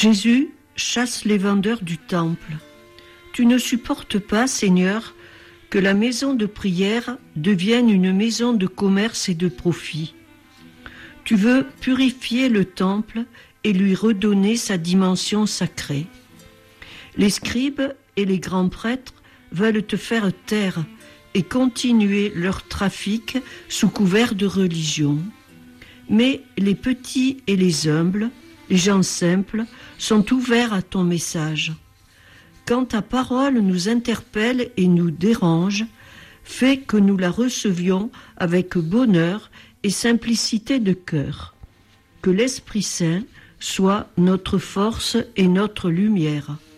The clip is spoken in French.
Jésus chasse les vendeurs du temple. Tu ne supportes pas, Seigneur, que la maison de prière devienne une maison de commerce et de profit. Tu veux purifier le temple et lui redonner sa dimension sacrée. Les scribes et les grands prêtres veulent te faire taire et continuer leur trafic sous couvert de religion. Mais les petits et les humbles, les gens simples, sont ouverts à ton message. Quand ta parole nous interpelle et nous dérange, fais que nous la recevions avec bonheur et simplicité de cœur. Que l'Esprit Saint soit notre force et notre lumière.